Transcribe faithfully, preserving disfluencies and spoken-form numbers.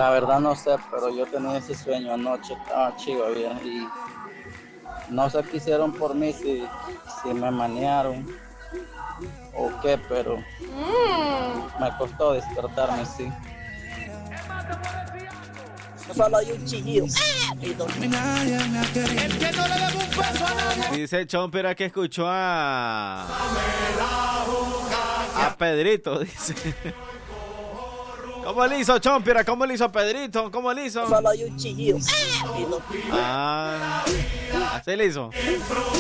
La verdad no sé, pero yo tenía ese sueño anoche, estaba chiva bien, y no sé qué hicieron por mí, si, si me manearon o qué, pero Mm. me costó despertarme, sí. Solo hay un chillido. Dice Chompera que escuchó a a Pedrito, dice. ¿Cómo le hizo Chompera? ¿Cómo le hizo Pedrito? ¿Cómo le hizo? Solo hay un chillido. Ah, así le hizo.